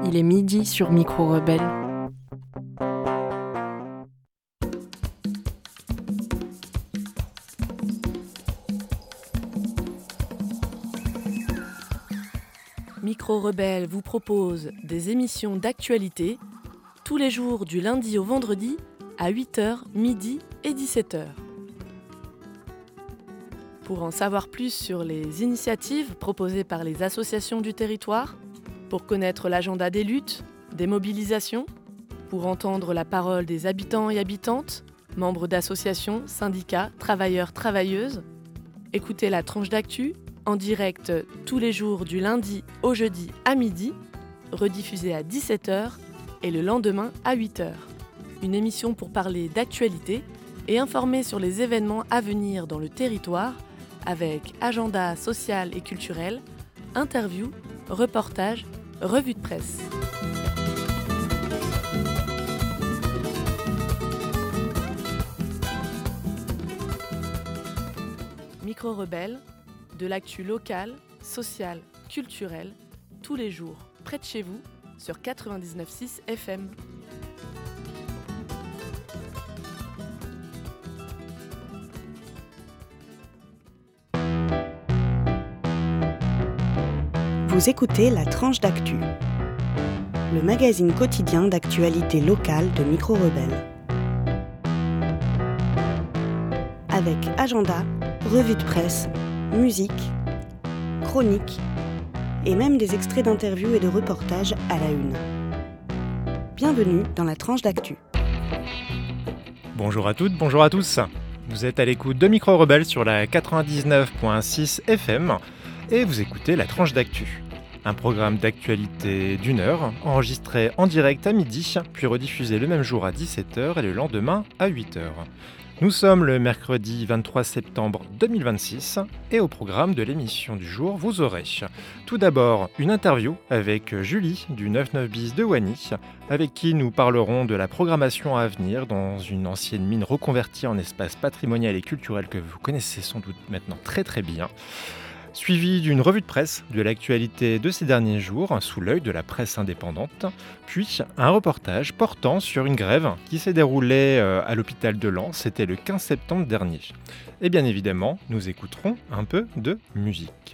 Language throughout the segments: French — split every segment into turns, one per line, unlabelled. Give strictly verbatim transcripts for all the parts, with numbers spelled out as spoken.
Il est midi sur Micro Rebelle. Micro Rebelle vous propose des émissions d'actualité tous les jours du lundi au vendredi à huit heures, midi et dix-sept heures. Pour en savoir plus sur les initiatives proposées par les associations du territoire, pour connaître l'agenda des luttes, des mobilisations, pour entendre la parole des habitants et habitantes, membres d'associations, syndicats, travailleurs, travailleuses, écoutez la tranche d'actu en direct tous les jours du lundi au jeudi à midi, rediffusée à dix-sept heures et le lendemain à huit heures. Une émission pour parler d'actualité et informer sur les événements à venir dans le territoire avec agenda social et culturel, interviews, reportages, revue de presse. Micro Rebelle, de l'actu locale, sociale, culturelle, tous les jours, près de chez vous, sur quatre-vingt-dix-neuf virgule six F M.
Vous écoutez La Tranche d'Actu, le magazine quotidien d'actualité locale de Micro Rebelle. Avec agenda, revue de presse, musique, chroniques et même des extraits d'interviews et de reportages à la une. Bienvenue dans La Tranche d'Actu.
Bonjour à toutes, bonjour à tous. Vous êtes à l'écoute de Micro Rebelle sur la quatre-vingt-dix-neuf virgule six F M et vous écoutez La Tranche d'Actu. Un programme d'actualité d'une heure, enregistré en direct à midi, puis rediffusé le même jour à dix-sept heures et le lendemain à huit heures. Nous sommes le mercredi vingt-trois septembre deux mille vingt-six et au programme de l'émission du jour, vous aurez tout d'abord une interview avec Julie du neuf-neuf bis de Wany, avec qui nous parlerons de la programmation à venir dans une ancienne mine reconvertie en espace patrimonial et culturel que vous connaissez sans doute maintenant très très bien. Suivi d'une revue de presse de l'actualité de ces derniers jours, sous l'œil de la presse indépendante, puis un reportage portant sur une grève qui s'est déroulée à l'hôpital de Lens, c'était le quinze septembre dernier. Et bien évidemment, nous écouterons un peu de musique.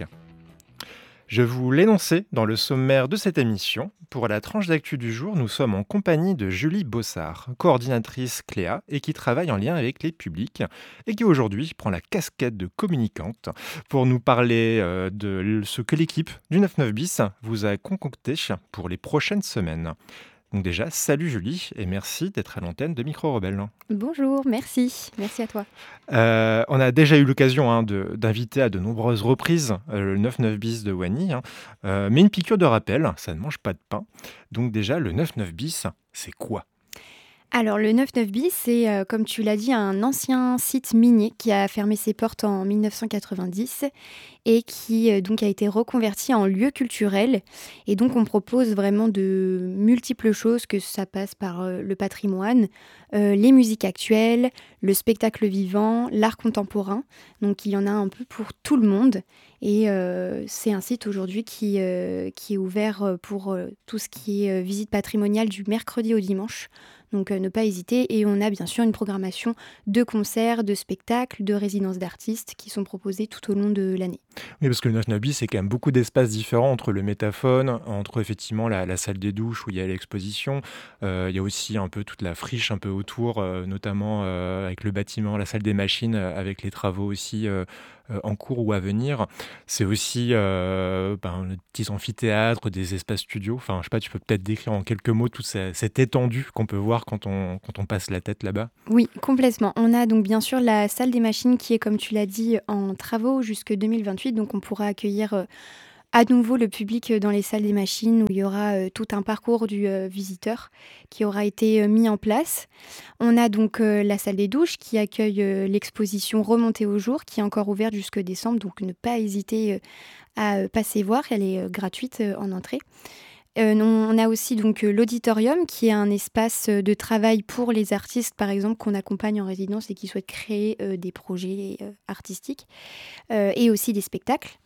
Je vous l'énonçais dans le sommaire de cette émission. Pour la tranche d'actu du jour, nous sommes en compagnie de Julie Bossard, coordinatrice Cléa et qui travaille en lien avec les publics et qui aujourd'hui prend la casquette de communicante pour nous parler euh, de ce que l'équipe du neuf-neuf bis vous a concocté pour les prochaines semaines. Donc déjà, salut Julie et merci d'être à l'antenne de Micro Rebelle.
Bonjour, merci. Merci à toi.
Euh, on a déjà eu l'occasion hein, de, d'inviter à de nombreuses reprises euh, le neuf-neuf bis de Wany, hein, euh, mais une piqûre de rappel, ça ne mange pas de pain. Donc déjà, le neuf-neuf bis, c'est quoi ?
Alors le neuf-neuf bis, c'est euh, comme tu l'as dit, un ancien site minier qui a fermé ses portes en dix-neuf cent quatre-vingt-dix et qui euh, donc a été reconverti en lieu culturel. Et donc on propose vraiment de multiples choses, que ça passe par euh, le patrimoine, euh, les musiques actuelles, le spectacle vivant, l'art contemporain. Donc il y en a un peu pour tout le monde. Et euh, c'est un site aujourd'hui qui, euh, qui est ouvert pour euh, tout ce qui est euh, visite patrimoniale du mercredi au dimanche. Donc euh, ne pas hésiter. Et on a bien sûr une programmation de concerts, de spectacles, de résidences d'artistes qui sont proposées tout au long de l'année.
Oui, parce que le neuf-neuf bis, c'est quand même beaucoup d'espaces différents entre le métaphone, entre effectivement la, la salle des douches où il y a l'exposition. Euh, il y a aussi un peu toute la friche un peu autour, euh, notamment euh, avec le bâtiment, la salle des machines, euh, avec les travaux aussi euh, euh, en cours ou à venir. C'est aussi euh, ben, des petits amphithéâtres, des espaces studios. Enfin, je sais pas, tu peux peut-être décrire en quelques mots toute cette, cette étendue qu'on peut voir quand on, quand on passe la tête là-bas.
Oui, complètement. On a donc bien sûr la salle des machines qui est, comme tu l'as dit, en travaux jusque deux mille vingt-huit. Donc on pourra accueillir euh, à nouveau le public dans les salles des machines où il y aura euh, tout un parcours du euh, visiteur qui aura été euh, mis en place. On a donc euh, la salle des douches qui accueille euh, l'exposition Remontée au jour qui est encore ouverte jusque décembre. Donc ne pas hésiter euh, à euh, passer voir, elle est euh, gratuite euh, en entrée. Euh, on a aussi donc euh, l'auditorium qui est un espace de travail pour les artistes par exemple qu'on accompagne en résidence et qui souhaitent créer euh, des projets euh, artistiques euh, et aussi des spectacles.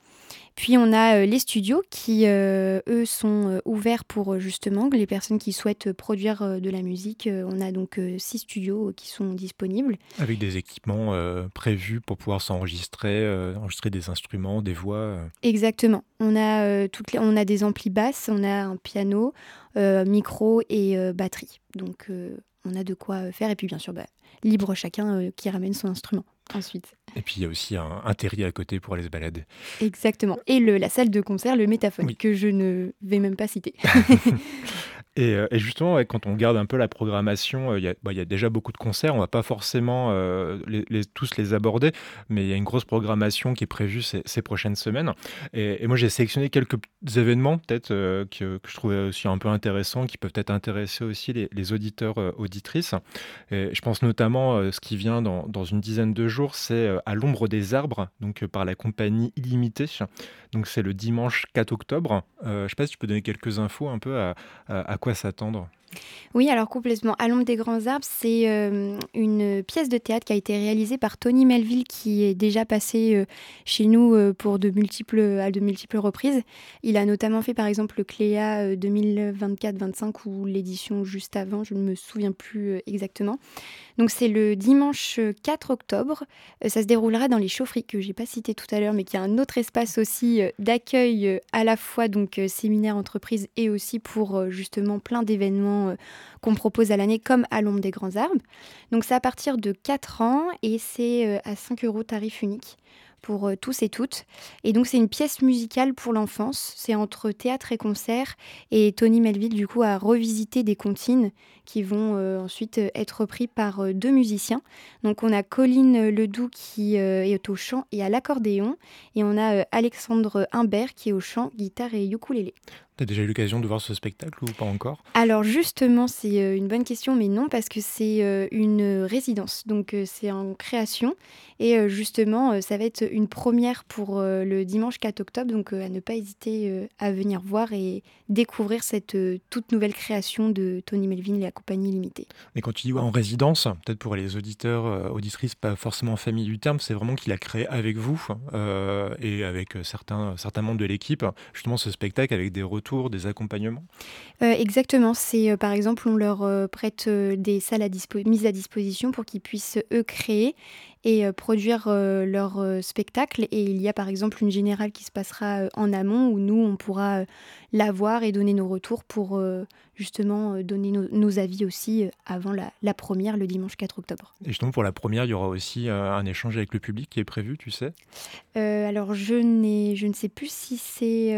Puis on a euh, les studios qui, euh, eux, sont euh, ouverts pour euh, justement les personnes qui souhaitent euh, produire euh, de la musique. Euh, on a donc euh, six studios euh, qui sont disponibles.
Avec des équipements euh, prévus pour pouvoir s'enregistrer, euh, enregistrer des instruments, des voix. euh.
Exactement. On a, euh, toutes les- on a des amplis basses, on a un piano, euh, micro et euh, batterie. Donc euh, on a de quoi euh, faire. Et puis bien sûr, bah, libre chacun euh, qui ramène son instrument ensuite.
Et puis il y a aussi un, un terrier à côté pour aller se balader.
Exactement. Et le, la salle de concert, le Métaphone,
Oui.
que je ne vais même pas citer.
Et, euh, et justement, ouais, quand on regarde un peu la programmation, euh, il y a, bah, il y a déjà beaucoup de concerts. On va pas forcément euh, les, les- tous les aborder, mais il y a une grosse programmation qui est prévue ces, ces prochaines semaines. Et, et moi, j'ai sélectionné quelques petits événements, peut-être, euh, que, que je trouvais aussi un peu intéressants, qui peuvent peut-être intéresser aussi les, les auditeurs, euh, auditrices. Et je pense notamment, euh, ce qui vient dans, dans une dizaine de jours, c'est euh, À l'ombre des arbres, donc euh, par la compagnie Illimité. Donc c'est le dimanche quatre octobre. Euh, je ne sais pas si tu peux donner quelques infos un peu à, à, à quoi s'attendre.
Oui, alors complètement. À l'ombre des grands arbres, c'est euh, une pièce de théâtre qui a été réalisée par Tony Melville, qui est déjà passé euh, chez nous euh, pour de multiples, à de multiples reprises. Il a notamment fait par exemple le Cléa euh, deux mille vingt-quatre vingt-cinq ou l'édition juste avant, je ne me souviens plus euh, exactement. Donc c'est le dimanche quatre octobre. Euh, ça se déroulera dans les chaufferies que j'ai pas cité tout à l'heure, mais qui a un autre espace aussi euh, d'accueil euh, à la fois donc euh, séminaire entreprise et aussi pour euh, justement plein d'événements euh, qu'on propose à l'année comme à l'ombre des grands arbres. Donc c'est à partir de quatre ans et c'est euh, à cinq euros tarif unique pour euh, tous et toutes. Et donc c'est une pièce musicale pour l'enfance. C'est entre théâtre et concert. Et Tony Melville, du coup, a revisité des comptines qui vont euh, ensuite euh, être repris par euh, deux musiciens. Donc on a Colline Ledoux qui euh, est au chant et à l'accordéon. Et on a euh, Alexandre Imbert qui est au chant, guitare et ukulélé.
Tu as déjà eu l'occasion de voir ce spectacle ou pas encore?
Alors justement, c'est euh, une bonne question, mais non, parce que c'est euh, une résidence. Donc euh, c'est en création. Et euh, justement, euh, ça va être une première pour euh, le dimanche quatre octobre. Donc euh, à ne pas hésiter euh, à venir voir et découvrir cette euh, toute nouvelle création de Tony Melville et la compagnie limitée.
Mais quand tu dis ouais, en résidence, peut-être pour les auditeurs, euh, auditrices pas forcément familiers du terme, c'est vraiment qu'il a créé avec vous euh, et avec euh, certains, certains membres de l'équipe, justement ce spectacle avec des retours, des accompagnements.
Euh, exactement, c'est euh, par exemple on leur euh, prête euh, des salles à dispo- mises à disposition pour qu'ils puissent eux créer et euh, produire euh, leur euh, spectacle. Et il y a par exemple une générale qui se passera euh, en amont où nous on pourra euh, la voir et donner nos retours pour euh, justement euh, donner nos, nos avis aussi euh, avant la, la première le dimanche quatre octobre.
Et justement pour la première, il y aura aussi euh, un échange avec le public qui est prévu, tu sais.
Euh, alors je, n'ai, je ne sais plus si, c'est,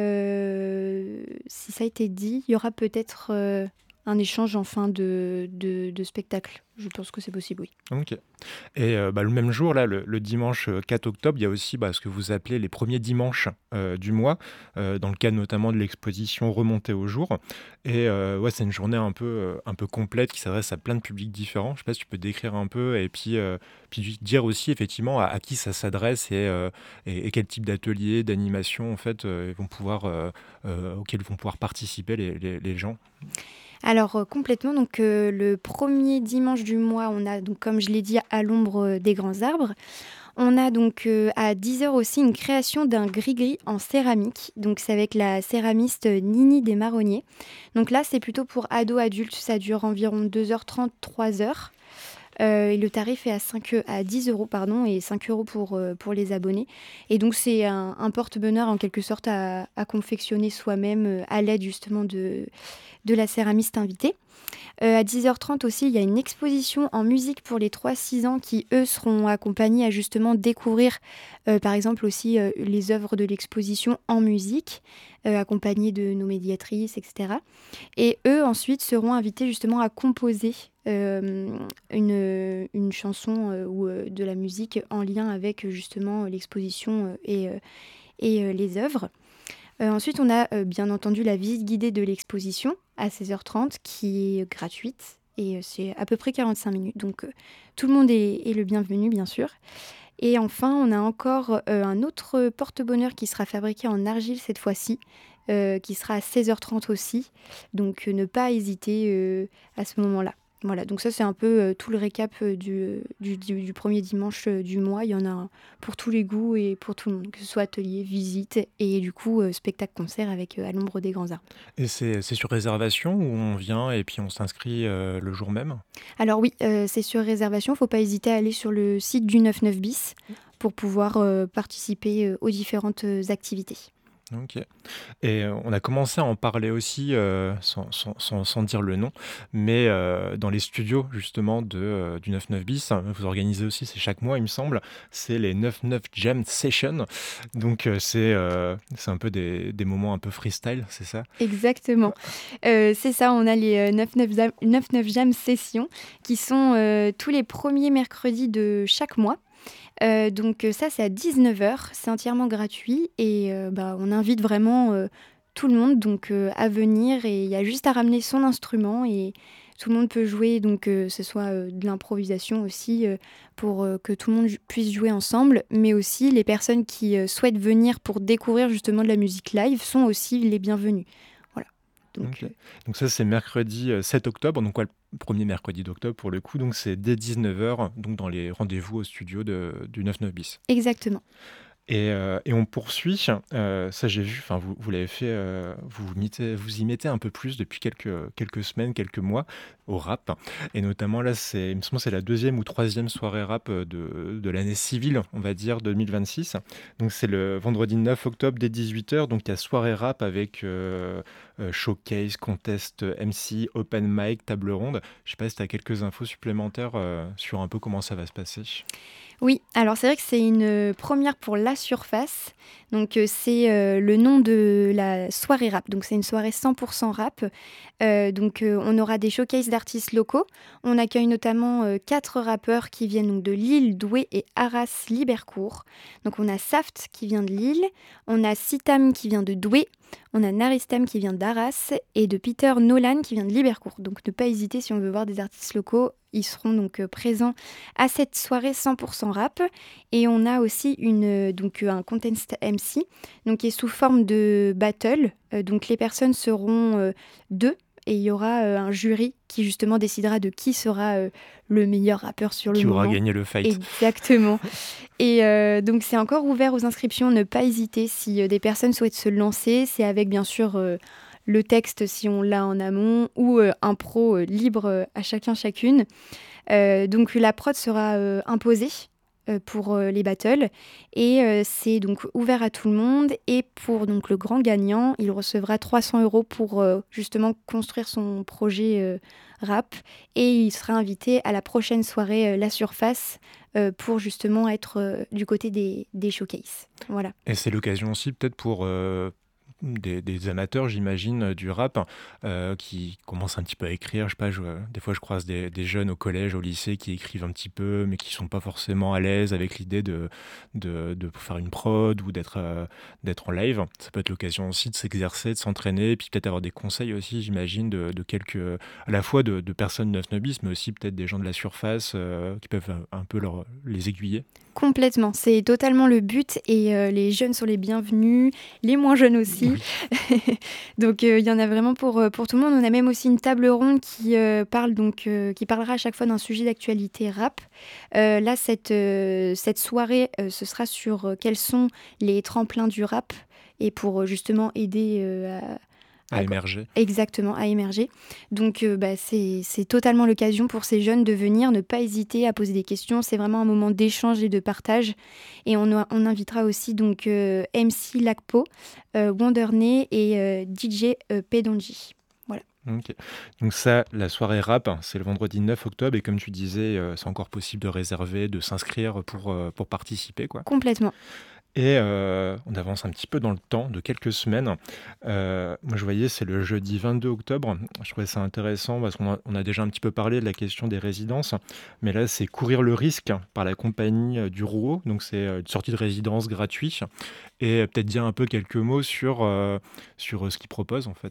euh, si ça a été dit. Il y aura peut-être euh, un échange en fin de, de, de spectacle. Je pense que c'est possible, oui.
Ok. Et euh, bah, le même jour, là, le, le dimanche euh, quatre octobre, il y a aussi bah, ce que vous appelez les premiers dimanches euh, du mois, euh, dans le cadre notamment de l'exposition Remontée au jour. Et euh, ouais, c'est une journée un peu, euh, un peu complète qui s'adresse à plein de publics différents. Je sais pas si tu peux décrire un peu et puis, euh, puis dire aussi effectivement à, à qui ça s'adresse et, euh, et, et quel type d'ateliers, d'animation en fait, euh, vont pouvoir, euh, euh, auxquels vont pouvoir participer les, les, les gens.
Alors euh, complètement, donc euh, le premier dimanche du mois, on a donc comme je l'ai dit à l'ombre euh, des grands arbres. On a donc euh, à dix heures aussi une création d'un gris-gris en céramique. Donc c'est avec la céramiste Nini des Marronniers. Donc là c'est plutôt pour ados adultes, ça dure environ deux heures trente, trois heures. Euh, et le tarif est à, cinq, à dix euros pardon, et cinq euros pour, euh, pour les abonnés. Et donc c'est un, un porte-bonheur en quelque sorte à, à confectionner soi-même euh, à l'aide justement de, de la céramiste invitée. Euh, à dix heures trente aussi, il y a une exposition en musique pour les trois six ans qui, eux, seront accompagnés à justement découvrir, euh, par exemple, aussi euh, les œuvres de l'exposition en musique, euh, accompagnés de nos médiatrices, et cetera. Et eux, ensuite, seront invités justement à composer euh, une, une chanson euh, ou euh, de la musique en lien avec justement l'exposition euh, et, euh, et euh, les œuvres. Euh, ensuite, on a euh, bien entendu la visite guidée de l'exposition à seize heures trente qui est gratuite et euh, c'est à peu près quarante-cinq minutes. Donc, euh, tout le monde est, est le bienvenu, bien sûr. Et enfin, on a encore euh, un autre porte-bonheur qui sera fabriqué en argile cette fois-ci, euh, qui sera à seize heures trente aussi. Donc, euh, ne pas hésiter euh, à ce moment-là. Voilà, donc ça c'est un peu euh, tout le récap euh, du, du, du- du premier dimanche euh, du mois. Il y en a pour tous les goûts et pour tout le monde, que ce soit atelier, visite et du coup euh, spectacle-concert avec euh, À l'ombre des grands arbres.
Et c'est, c'est sur réservation ou on vient et puis on s'inscrit euh, le jour même?
Alors oui, euh, c'est sur réservation, faut pas hésiter à aller sur le site du neuf-neuf bis pour pouvoir euh, participer euh, aux différentes euh, activités.
Ok. Et euh, on a commencé à en parler aussi, euh, sans, sans- sans- sans dire le nom, mais euh, dans les studios justement de, euh, du neuf-neuf bis, hein, vous organisez aussi, c'est chaque mois il me semble, c'est les neuf-neuf Jam Sessions. Donc euh, c'est euh, c'est un peu des, des moments un peu freestyle, c'est ça?
Exactement. Euh, c'est ça, on a les euh, neuf-neuf Jam, neuf-neuf Jam Sessions qui sont euh, tous les premiers mercredis de chaque mois. Euh, donc euh, ça, c'est à dix-neuf heures, c'est entièrement gratuit et euh, bah, on invite vraiment euh, tout le monde donc, euh, à venir et il y a juste à ramener son instrument et tout le monde peut jouer, donc euh, ce soit euh, de l'improvisation aussi euh, pour euh, que tout le monde ju- puisse jouer ensemble, mais aussi les personnes qui euh, souhaitent venir pour découvrir justement de la musique live sont aussi les bienvenus. Voilà. Donc,
Ok.
euh,
Donc ça c'est mercredi euh, sept octobre, donc ouais, le premier mercredi d'octobre pour le coup, donc c'est dès dix-neuf heures, donc dans les rendez-vous au studio de, du neuf-neuf bis.
exactement.
Et, euh, et on poursuit, euh, ça j'ai vu, enfin vous, vous l'avez fait, euh, vous, vous mettez- vous y mettez un peu plus depuis quelques, quelques semaines, quelques mois au rap. Et notamment là, c'est, il me semble que c'est la deuxième ou troisième soirée rap euh, de, de l'année civile, on va dire, deux mille vingt-six. Donc c'est le vendredi neuf octobre dès dix-huit heures, donc il y a soirée rap avec euh, euh, showcase, contest, M C, open mic, table ronde. Je sais pas si tu as quelques infos supplémentaires euh, sur un peu comment ça va se passer.
Oui, alors c'est vrai que c'est une euh, première pour La Surface. Donc euh, c'est euh, le nom de la soirée rap. Donc c'est une soirée cent pour cent rap. Euh, donc euh, on aura des showcases d'artistes locaux. On accueille notamment euh, quatre rappeurs qui viennent donc de Lille, Douai et Arras-Libercourt. Donc on a Saft qui vient de Lille, on a Sitam qui vient de Douai, on a Naristam qui vient d'Arras et de Peter Nolan qui vient de Libercourt. Donc ne pas hésiter si on veut voir des artistes locaux. Ils seront donc euh, présents à cette soirée cent pour cent rap. Et on a aussi une, euh, donc, euh, un contest M C donc, qui est sous forme de battle. Euh, donc les personnes seront euh, deux et il y aura euh, un jury qui justement décidera de qui sera euh, le meilleur rappeur sur le
Qui aura
moment.
gagné le fight?
Exactement. Et euh, donc c'est encore ouvert aux inscriptions, ne pas hésiter si euh, des personnes souhaitent se lancer. C'est avec bien sûr euh, le texte si on l'a en amont ou euh, un pro euh, libre euh, à chacun chacune. Euh, donc la prod sera euh, imposée euh, pour euh, les battles et euh, c'est donc ouvert à tout le monde et pour donc le grand gagnant, il recevra trois cents euros pour euh, justement construire son projet euh, rap et il sera invité à la prochaine soirée euh, La Surface euh, pour justement être euh, du côté des, des showcases. Voilà.
Et c'est l'occasion aussi peut-être pour euh, des, des amateurs, j'imagine, euh, du rap, euh, qui commencent un petit peu à écrire. Je sais pas, je- des fois je croise des, des jeunes au collège, au lycée qui écrivent un petit peu, mais qui sont pas forcément à l'aise avec l'idée de, de, de faire une prod ou d'être euh, d'être en live. Ça peut être l'occasion aussi de s'exercer, de s'entraîner, et puis peut-être avoir des conseils aussi, j'imagine, de, de quelques, à la fois de, de personnes neuf-neuf bis, mais aussi peut-être des gens de la surface euh, qui peuvent un, un peu leur, les aiguiller.
Complètement, c'est totalement le but et euh, les jeunes sont les bienvenus, les moins jeunes aussi.
Oui.
Donc euh, il y en a vraiment pour, euh, pour tout le monde. On a même aussi une table ronde qui, euh, parle donc, euh, qui parlera à chaque fois d'un sujet d'actualité rap. Euh, là, cette, euh, cette soirée, euh, ce sera sur euh, quels sont les tremplins du rap et pour euh, justement aider euh, à,
À
à-
émerger.
exactement à émerger. Donc euh, bah, c'est, c'est totalement l'occasion pour ces jeunes de venir, ne pas hésiter à poser des questions. C'est vraiment un moment d'échange et de partage. Et on, a- on invitera aussi donc euh, M C Lacpo, euh, Wonderney et euh, D J euh, Pedonji. Voilà.
Ok. Donc ça, la soirée rap, hein, c'est le vendredi neuf octobre et comme tu disais, euh, c'est encore possible de réserver, de s'inscrire pour, euh, pour participer, quoi.
Complètement.
Et euh, on avance un petit peu dans le temps, de quelques semaines. Euh, moi, je voyais, c'est le jeudi vingt-deux octobre. Je trouvais ça intéressant parce qu'on a, on a déjà un petit peu parlé de la question des résidences. Mais là, c'est Courir le risque par la compagnie euh, du Rouault. Donc, c'est euh, une sortie de résidence gratuite. Et euh, peut-être dire un peu quelques mots sur, euh, sur euh, ce qu'ils proposent, en fait.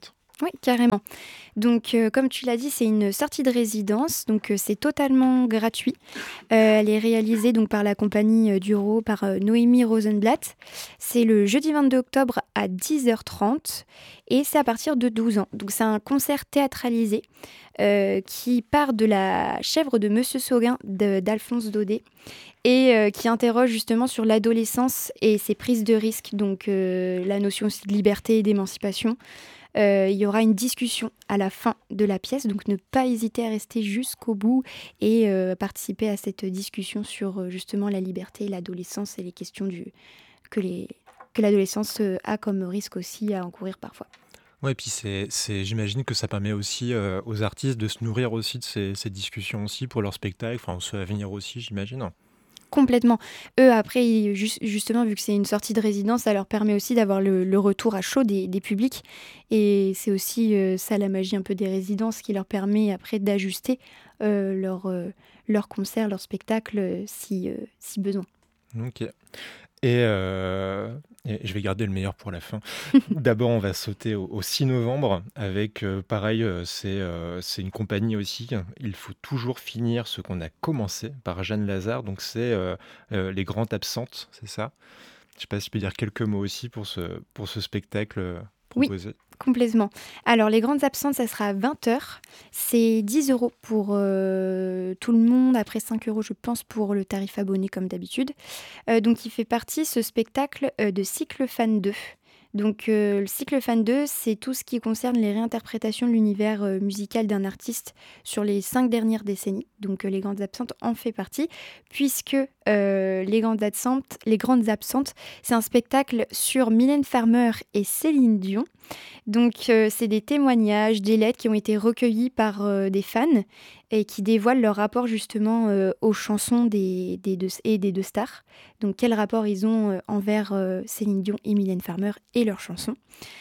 Oui, carrément. Donc, euh, comme tu l'as dit, c'est une sortie de résidence, donc euh, c'est totalement gratuit. Euh, elle est réalisée donc par la compagnie euh, Duro, par euh, Noémie Rosenblatt. C'est le jeudi vingt-deux octobre à dix heures trente et c'est à partir de douze ans. Donc, c'est un concert théâtralisé euh, qui part de la chèvre de Monsieur Sauguin de- d'Alphonse Daudet et euh, qui interroge justement sur l'adolescence et ses prises de risques, donc euh, la notion aussi de liberté et d'émancipation. Euh, il y aura une discussion à la fin de la pièce, donc ne pas hésiter à rester jusqu'au bout et euh, participer à cette discussion sur euh, justement la liberté, l'adolescence et les questions du, que, les, que l'adolescence euh, a comme risque aussi à encourir parfois.
Ouais, et puis c'est, c'est, j'imagine que ça permet aussi euh, aux artistes de se nourrir aussi de ces, ces discussions aussi pour leur spectacle, enfin ceux à venir aussi, j'imagine.
Complètement. Eux, après, ils- jus- justement, vu que c'est une sortie de résidence, ça leur permet aussi d'avoir le, le retour à chaud des, des publics. Et c'est aussi euh, ça la magie un peu des résidences qui leur permet après d'ajuster euh, leur, euh, leur concert, leur spectacle euh, si, euh, si besoin.
Ok. Et, euh, et je vais garder le meilleur pour la fin. D'abord, on va sauter au, au six novembre avec, euh, pareil, euh, c'est, euh, c'est une compagnie aussi. Il faut toujours finir ce qu'on a commencé par Jeanne Lazare. Donc, c'est euh, euh, Les Grandes Absentes, c'est ça? Je ne sais pas si je peux dire quelques mots aussi pour ce, pour ce spectacle euh,
Oui,
proposé.
complètement. Alors, les grandes absentes, ça sera à vingt heures. C'est dix euros pour euh, tout le monde, après cinq euros, je pense, pour le tarif abonné, comme d'habitude. Euh, donc, il fait partie, ce spectacle, euh, de Cycle Fan deux. Donc, euh, le Cycle Fan deux, c'est tout ce qui concerne les réinterprétations de l'univers euh, musical d'un artiste sur les cinq dernières décennies. Donc, euh, Les Grandes Absentes en fait partie, puisque euh, les, Grandes Absentes, les Grandes Absentes, c'est un spectacle sur Mylène Farmer et Céline Dion. Donc, euh, c'est des témoignages, des lettres qui ont été recueillis par euh, des fans et qui dévoilent leur rapport justement euh, aux chansons des, des deux, et des deux stars. Donc, quel rapport ils ont euh, envers euh, Céline Dion et Mylène Farmer et leurs chansons.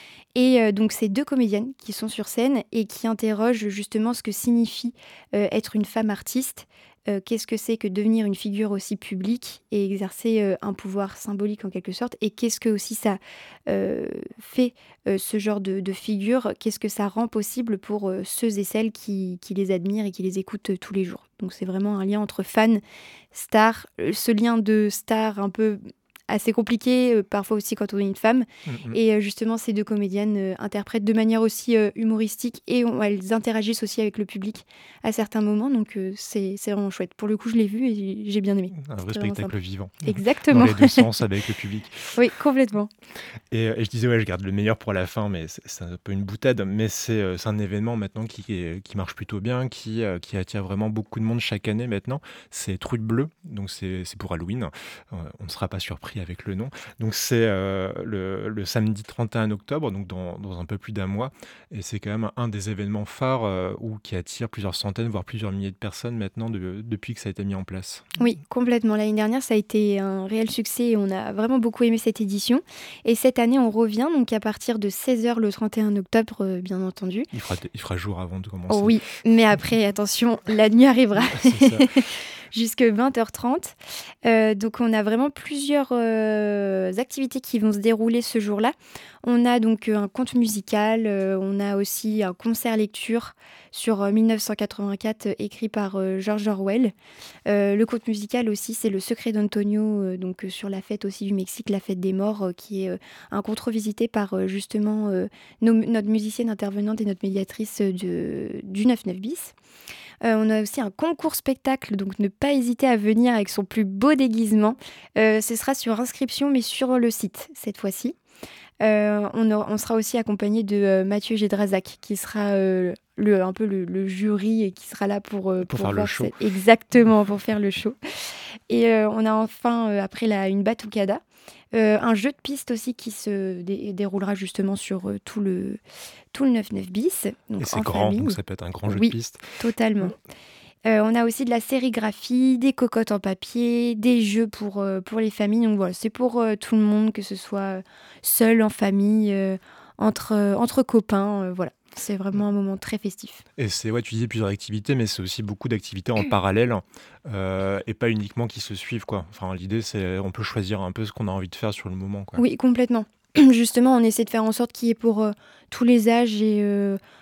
Et euh, donc, c'est deux comédiennes qui sont sur scène et qui interrogent justement ce que signifie euh, être une femme artiste. Euh, qu'est-ce que c'est que devenir une figure aussi publique et exercer euh, un pouvoir symbolique en quelque sorte, et qu'est-ce que aussi ça euh, fait euh, ce genre de, de figure, qu'est-ce que ça rend possible pour euh, ceux et celles qui, qui les admirent et qui les écoutent euh, tous les jours. Donc c'est vraiment un lien entre fans, stars, euh, ce lien de star un peu assez compliqué, euh, parfois aussi quand on est une femme.
Mhm.
Et euh, justement, ces deux comédiennes euh, interprètent de manière aussi euh, humoristique et on- elles interagissent aussi avec le public à certains moments. Donc, euh, c'est c'est vraiment chouette. Pour le coup, je l'ai vu et j'ai bien aimé.
Un vrai
C'était vraiment
spectacle
sympa.
vivant.
Exactement.
Dans les deux sens avec le public.
Oui, complètement.
Et, euh, et je disais, ouais, je garde le meilleur pour la fin, mais c'est, c'est un peu une boutade. Mais c'est, euh, c'est un événement maintenant qui, est- qui marche plutôt bien, qui, euh, qui attire vraiment beaucoup de monde chaque année maintenant. C'est Truc Bleu, donc c'est, c'est pour Halloween. Euh, on ne sera pas surpris avec le nom. Donc c'est euh, le, le samedi trente et un octobre, donc dans, dans un peu plus d'un mois. Et c'est quand même un des événements phares euh, où, qui attire plusieurs centaines, voire plusieurs milliers de personnes maintenant de- depuis que ça a été mis en place.
Oui, complètement. L'année dernière, ça a été un réel succès et on a vraiment beaucoup aimé cette édition. Et cette année, on revient donc à partir de seize heures le trente et un octobre, euh, bien entendu.
Il fera, il fera jour avant de commencer.
Oh oui, mais après, attention, la nuit arrivera.
C'est ça.
Jusque vingt heures trente. Euh, donc on a vraiment plusieurs euh, activités qui vont se dérouler ce jour-là. On a donc euh, un conte musical, euh, on a aussi un concert lecture sur euh, mille neuf cent quatre-vingt-quatre euh, écrit par euh, George Orwell. Euh, le conte musical aussi, c'est Le Secret d'Antonio, euh, donc euh, sur la fête aussi du Mexique, la fête des morts, euh, qui est euh, un conte revisité par euh, justement euh, nos- notre musicienne intervenante et notre médiatrice euh, de- du neuf-neuf bis. Euh, on a aussi un concours spectacle, donc ne pas hésiter à venir avec son plus beau déguisement. Euh, ce sera sur inscription, mais sur le site cette fois-ci. Euh, on, aura- on sera aussi accompagné de euh, Mathieu Gédrazac, qui sera euh, le, un peu le, le jury et qui sera là pour, euh,
Pour faire le
voir
show.
ce- Exactement, pour faire le show. Et euh, on a enfin, euh, après la, une batucada, euh, un jeu de piste aussi qui se dé- déroulera justement sur euh, tout le, tout le neuf-neuf bis. Donc
Et c'est
en
grand,
famille.
donc ça peut être un grand jeu
Oui.
de piste.
Totalement. Euh, on a aussi de la sérigraphie, des cocottes en papier, des jeux pour, euh, pour les familles. Donc voilà, c'est pour euh, tout le monde, que ce soit euh, seul, en famille, euh, entre, euh, entre copains. euh, voilà, c'est vraiment un moment très festif.
Et c'est, ouais, tu disais plusieurs activités, mais c'est aussi beaucoup d'activités en parallèle euh, et pas uniquement qui se suivent, quoi. Enfin, l'idée, c'est on peut choisir un peu ce qu'on a envie de faire sur le moment, quoi.
Oui, complètement. justement, on essaie de faire en sorte qu'il y ait pour euh, tous les âges et euh,